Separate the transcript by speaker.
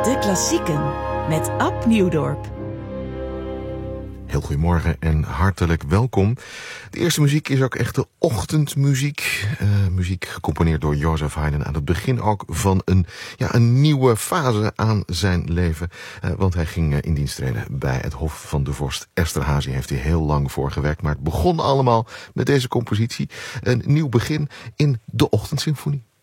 Speaker 1: De klassieken met Ab Nieuwdorp.
Speaker 2: Heel goedemorgen en hartelijk welkom. De eerste muziek is ook echt de ochtendmuziek. Muziek gecomponeerd door Joseph Haydn aan het begin ook van een nieuwe fase aan zijn leven. Want hij ging in dienst treden bij het Hof van de vorst Esterhazy. Heeft hij heel lang voor gewerkt. Maar het begon allemaal met deze compositie. Een nieuw begin in de Ochtendsymfonie.